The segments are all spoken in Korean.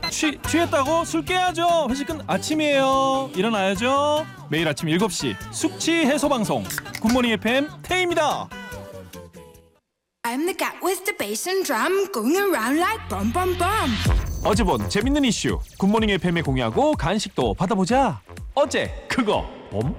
취했다고? 술 깨야죠. 회식은 아침이에요. 일어나야죠. 매일 아침 7시 숙취 해소 방송 굿모닝 FM 태희입니다. I'm the cat with the bass and drum going around like bum bum bum. 어제 본 재밌는 이슈 굿모닝 FM에 공유하고 간식도 받아보자. 어제 그거 봄?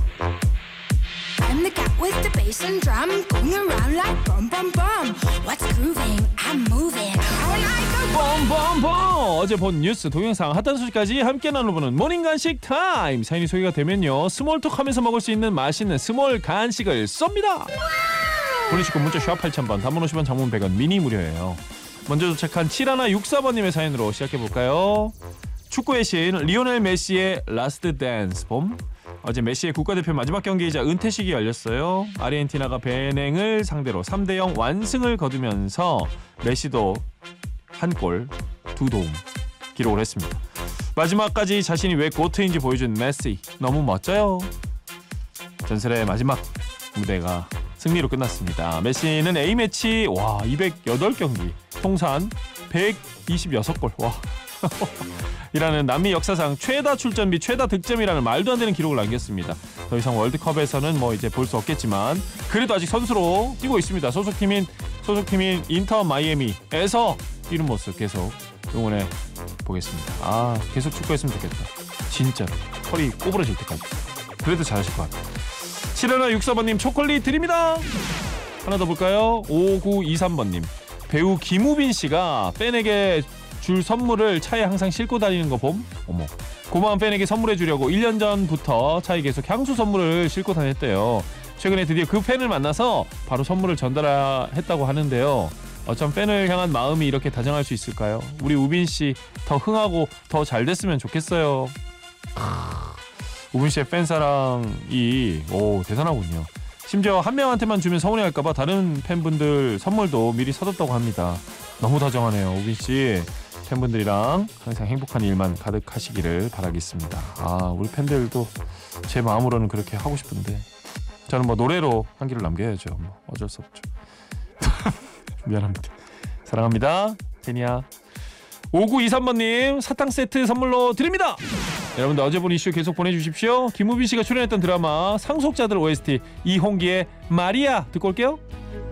I'm the cat with the bass and drum going around like bum bum bum. What's grooving? I'm moving. All night go. 봄봄봄. 어제 본 뉴스 동영상 핫한 소식까지 함께 나눠보는 모닝 간식 타임. 사연이 소개가 되면요 스몰톡 하면서 먹을 수 있는 맛있는 스몰 간식을 쏩니다. 보내시고 문자 샵 8000번 단문 50원 장문 100원 미니 무료예요. 먼저 도착한 7164번님의 사연으로 시작해볼까요? 축구의 신 리오넬 메시의 라스트 댄스 봄. 어제 메시의 국가대표 마지막 경기이자 은퇴식이 열렸어요. 아르헨티나가 베냉을 상대로 3대0 완승을 거두면서 메시도 한 골, 2도움 기록을 했습니다. 마지막까지 자신이 왜 고트인지 보여준 메시 너무 멋져요. 전설의 마지막 무대가 승리로 끝났습니다. 메시는 A매치 208경기 통산 126골 이라는 남미 역사상 최다 출전 및 최다 득점이라는 말도 안 되는 기록을 남겼습니다. 더 이상 월드컵에서는 이제 볼 수 없겠지만 그래도 아직 선수로 뛰고 있습니다. 소속팀인 인터 마이애미에서 뛰는 모습 계속 응원해 보겠습니다. 계속 축구했으면 좋겠다. 진짜로 털이 꼬부러질 때까지. 그래도 잘하실 것 같아요. 7164번님 초콜릿 드립니다. 하나 더 볼까요? 5923번님 배우 김우빈 씨가 팬에게 줄 선물을 차에 항상 싣고 다니는 거 봄? 어머. 고마운 팬에게 선물해 주려고 1년 전부터 차에 계속 향수 선물을 싣고 다녔대요. 최근에 드디어 그 팬을 만나서 바로 선물을 전달했다고 하는데요. 어쩜 팬을 향한 마음이 이렇게 다정할 수 있을까요? 우리 우빈 씨 더 흥하고 더 잘 됐으면 좋겠어요. 우빈 씨의 팬 사랑이 대단하군요. 심지어 한 명한테만 주면 서운해할까봐 다른 팬분들 선물도 미리 사뒀다고 합니다. 너무 다정하네요. 우빈 씨 팬분들이랑 항상 행복한 일만 가득하시기를 바라겠습니다. 우리 팬들도 제 마음으로는 그렇게 하고 싶은데 저는 노래로 한기를 남겨야죠. 어쩔 수 없죠. 미안합니다. 사랑합니다. 제니야. 5923번님 사탕 세트 선물로 드립니다. 여러분들 어제 본 이슈 계속 보내주십시오. 김우빈 씨가 출연했던 드라마 상속자들 OST 이홍기의 마리아 듣고 올게요.